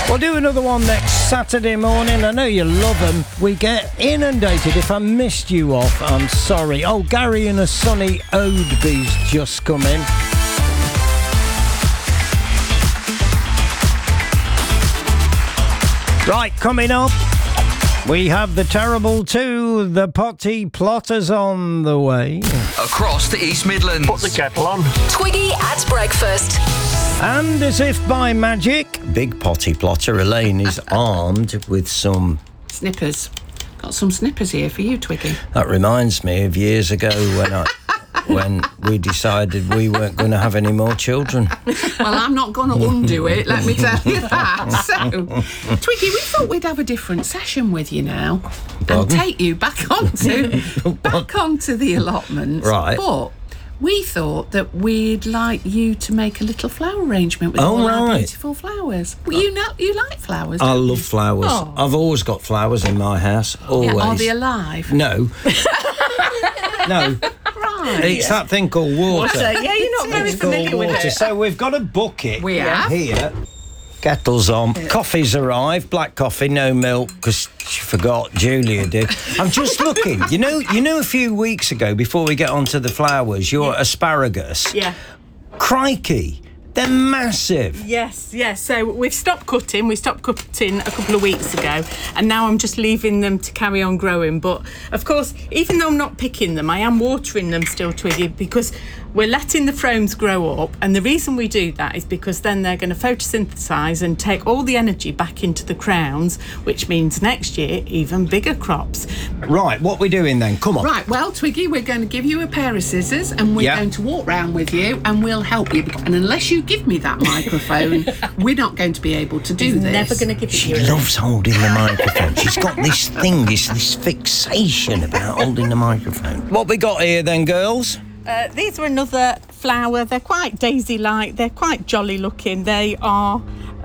We'll do another one next Saturday morning. I know you love them. We get inundated. If I missed you off, I'm sorry. Oh, Gary and a Sunny Odeby's just come in. Right, coming up, we have the Terrible 2, the Potty Plotters on the way. Across the East Midlands. Put the kettle on. Twiggy at breakfast. And as if by magic, Big Potty Plotter Elaine is armed with some... Snippers. Got some snippers here for you, Twiggy. That reminds me of years ago when we decided we weren't going to have any more children. Well, I'm not going to undo it, let me tell you that. So, Twiggy, we thought we'd have a different session with you now. Pardon? And take you back onto the allotments. Right. But we thought that we'd like you to make a little flower arrangement with all our beautiful flowers. Well, you like flowers, I don't you? love flowers. Oh. I've always got flowers in my house, always. Yeah, are they alive? No. No. Right. It's that thing called water. Yeah, you're not very It's called familiar with water. it. So we've got a bucket We have. here. Kettle's on. Coffee's arrived. Black coffee, no milk, because she forgot. Julia did. I'm just looking. You know, a few weeks ago, before we get onto the flowers, your asparagus. Yeah. Crikey, they're massive. Yes. So we've stopped cutting. We stopped cutting a couple of weeks ago, and now I'm just leaving them to carry on growing. But of course, even though I'm not picking them, I am watering them still, Twiggy, because we're letting the fromes grow up. And the reason we do that is because then they're going to photosynthesize and take all the energy back into the crowns, which means next year even bigger crops. Right, what we doing then? Come on. Right, well, Twiggy, we're going to give you a pair of scissors and we're going to walk round with you and we'll help you. And unless you give me that microphone, we're not going to be able to do this. Never going to give it She you. loves holding the microphone. She's got this thing, this fixation about holding the microphone. What we got here then, girls? These are another flower. They're quite daisy-like. They're quite jolly looking. They are...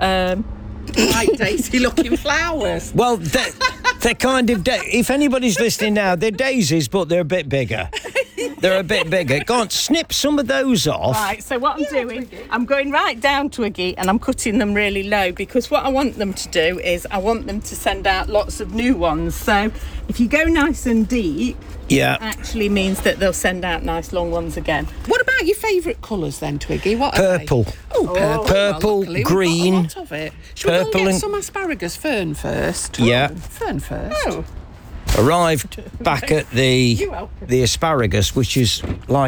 Like daisy-looking flowers. Well, they're kind of... if anybody's listening now, they're daisies, but they're a bit bigger. They're a bit bigger. Go on, snip some of those off. Right, so what I'm doing, I'm going right down, Twiggy, and I'm cutting them really low, because what I want them to do is I want them to send out lots of new ones. So if you go nice and deep, Yeah. it actually means that they'll send out nice long ones again. What about your favourite colours then, Twiggy? What are they? Purple. Oh, purple. Purple, Well, luckily, green. We've got a lot of it. Should we go Purple and get and- some asparagus fern first? Yeah. Fern first. Oh, Arrived back at the welcome. asparagus, which is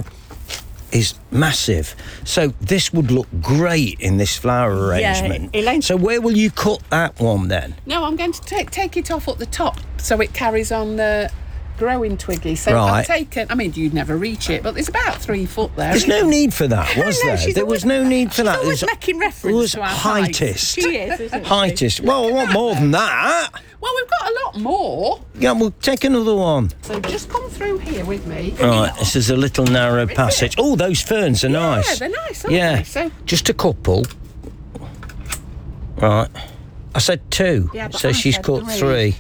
massive. So this would look great in this flower arrangement. Elaine- So where will you cut that one then? No, I'm going to take it off at the top so it carries on growing, Twiggy. So Right. I've taken... I mean, you'd never reach it, but there's about 3 foot there. There's no need for that, was no, there? she's There was no need for that. always There's- making it reference was to our height. heightest. She is, isn't she? Heightest. Well, I want more than that. Well, we've got a lot more. Yeah, we'll take another one. So just come through here with me. Right, this is a little narrow passage. Oh, those ferns are nice. Yeah, they're nice, aren't Yeah, they? So just a couple. Right. I said 2, Yeah, but so I she's said cut 3. 3.